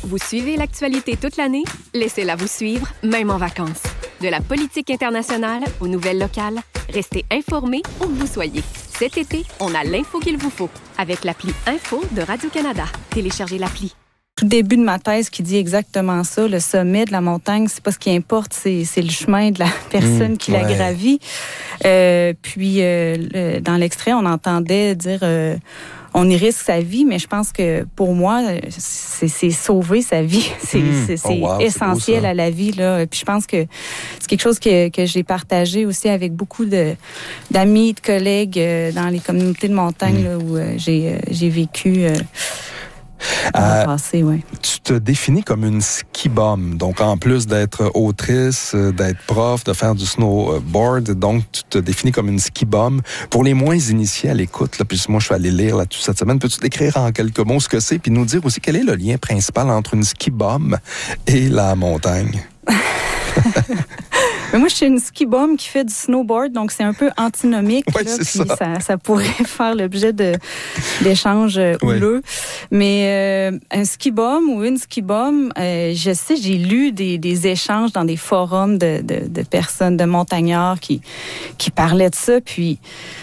Vous suivez l'actualité toute l'année? Laissez-la vous suivre, même en vacances. De la politique internationale aux nouvelles locales, restez informés où que vous soyez. Cet été, on a l'info qu'il vous faut avec l'appli Info de Radio-Canada. Téléchargez l'appli. Tout début de ma thèse qui dit exactement ça, le sommet de la montagne, c'est pas ce qui importe, c'est le chemin de la personne qui la gravit. Puis dans l'extrait, on entendait dire on y risque sa vie, mais je pense que pour moi, c'est sauver sa vie. C'est essentiel à la vie, là. Puis je pense que c'est quelque chose que j'ai partagé aussi avec beaucoup d'amis, de collègues dans les communautés de montagne là, où j'ai vécu. Passé, ouais. Tu te définis comme une ski bum. Donc, en plus d'être autrice, d'être prof, de faire du snowboard, donc tu te définis comme une ski bum. Pour les moins initiés à l'écoute, là, puis moi, je suis allé lire là-dessus cette semaine, peux-tu décrire en quelques mots ce que c'est, puis nous dire aussi quel est le lien principal entre une ski bum et la montagne? Mais moi, je suis une ski bum qui fait du snowboard, donc c'est un peu antinomique. Oui, là, c'est puis ça pourrait faire l'objet d'échanges houleux. Mais un ski bum ou une ski bum, je sais, j'ai lu des échanges dans des forums de personnes, de montagnards qui parlaient de ça, puis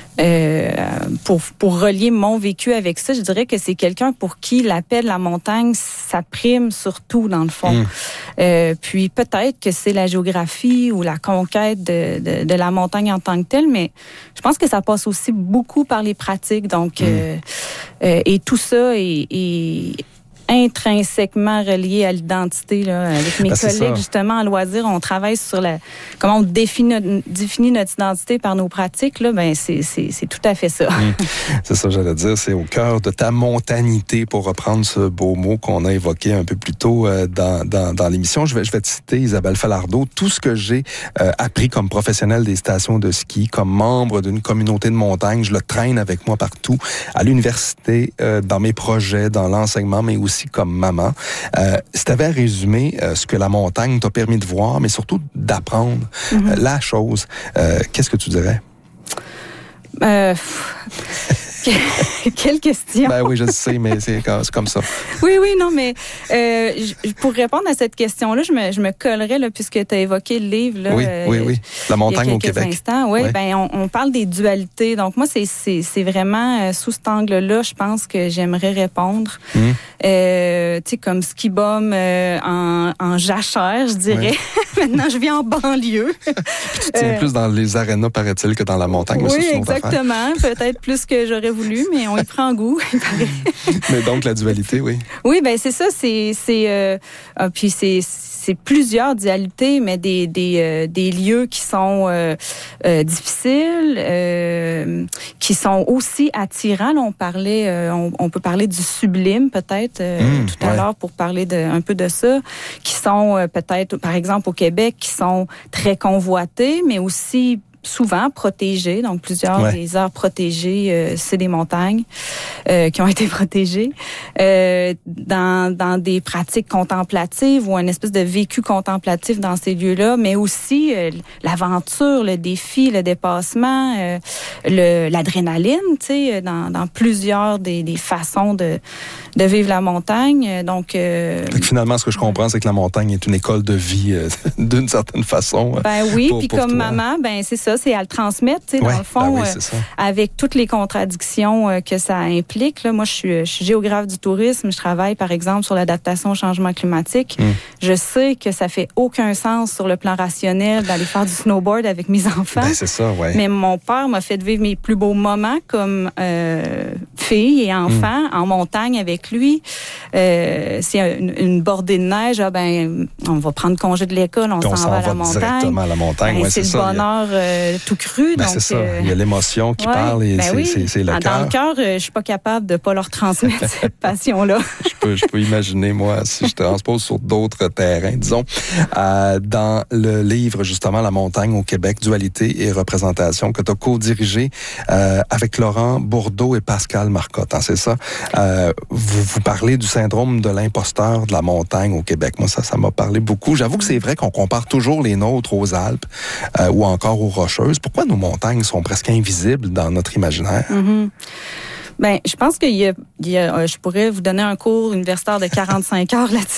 pour relier mon vécu avec ça, je dirais que c'est quelqu'un pour qui l'appel de la montagne, ça prime surtout dans le fond. Puis peut-être que c'est la géographie ou la conquête de la montagne en tant que telle, mais je pense que ça passe aussi beaucoup par les pratiques. Donc, et tout ça est intrinsèquement relié à l'identité. Là. Avec mes collègues, justement, en loisirs, on travaille sur comment on définit notre identité par nos pratiques. Là, ben, c'est tout à fait ça. C'est ça, j'allais dire. C'est au cœur de ta montanité, pour reprendre ce beau mot qu'on a évoqué un peu plus tôt dans l'émission. Je vais te citer, Isabelle Falardeau. Tout ce que j'ai appris comme professionnel des stations de ski, comme membre d'une communauté de montagne, je le traîne avec moi partout, à l'université, dans mes projets, dans l'enseignement, mais aussi comme maman. Si tu avais à résumer ce que la montagne t'a permis de voir, mais surtout d'apprendre la chose, qu'est-ce que tu dirais? Quelle question? Ben oui, je sais, mais c'est comme ça. Oui, non, mais pour répondre à cette question-là, je me collerais, là, puisque tu as évoqué le livre. Là, oui. La montagne au Québec. Instants. Oui. Ben, on parle des dualités. Donc, moi, c'est vraiment sous cet angle-là, je pense que j'aimerais répondre. Tu sais, comme ski bum en jachère, je dirais. Maintenant, je vis en banlieue. Tu tiens plus dans les arénas, paraît-il, que dans la montagne. Oui, exactement. Peut-être plus que j'aurais voulu, mais on y prend goût, il paraît. Mais donc, la dualité, oui. Oui, ben c'est ça. Puis c'est plusieurs dualités, mais des lieux qui sont difficiles, qui sont aussi attirants. Là, on peut parler du sublime, peut-être, tout à l'heure, pour parler un peu de ça, qui sont peut-être, par exemple, au Québec, qui sont très convoités, mais aussi souvent protégés, donc plusieurs des aires protégées, c'est des montagnes qui ont été protégées, dans des pratiques contemplatives ou un espèce de vécu contemplatif dans ces lieux-là, mais aussi l'aventure, le défi, le dépassement, l'adrénaline, tu sais, dans plusieurs des façons de vivre la montagne. Donc, finalement, ce que je comprends, c'est que la montagne est une école de vie d'une certaine façon. Ben oui, puis comme maman, ben c'est ça, c'est à le transmettre, tu sais, dans le fond, avec toutes les contradictions que ça implique. Là, moi, je suis géographe du tourisme, je travaille, par exemple, sur l'adaptation au changement climatique. Je sais que ça fait aucun sens sur le plan rationnel d'aller faire du snowboard avec mes enfants. Ben, c'est ça, ouais. Mais mon père m'a fait vivre mes plus beaux moments comme fille et enfant en montagne avec lui. C'est une bordée de neige, on va prendre congé de l'école, on s'en va à la montagne. Directement à la montagne, c'est le bonheur tout cru. Ben, donc, c'est ça. Il y a l'émotion qui parle et c'est le cœur. Dans le cœur, je suis pas capable de pas leur transmettre cette passion-là. Je peux imaginer, moi, si je transpose sur d'autres terrains, disons. Dans le livre, justement, La montagne au Québec, dualité et représentation, que tu as co-dirigé avec Laurent Bourdeau et Pascal Marcotte, hein, c'est ça? Vous parlez du syndrome de l'imposteur de la montagne au Québec. Moi, ça m'a parlé beaucoup. J'avoue que c'est vrai qu'on compare toujours les nôtres aux Alpes ou encore aux Rocheuses. Pourquoi nos montagnes sont presque invisibles dans notre imaginaire? Ben, je pense je pourrais vous donner un cours universitaire de 45 heures là-dessus.